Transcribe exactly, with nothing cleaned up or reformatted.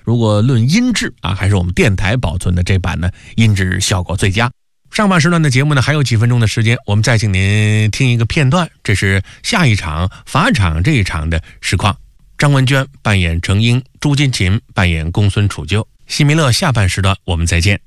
如果论音质啊，还是我们电台保存的这版呢音质效果最佳。上半时段的节目呢还有几分钟的时间，我们再请您听一个片段，这是下一场法场这一场的实况。张文娟扮演程英，朱金琴扮演公孙楚旧。西弥勒下半时段我们再见。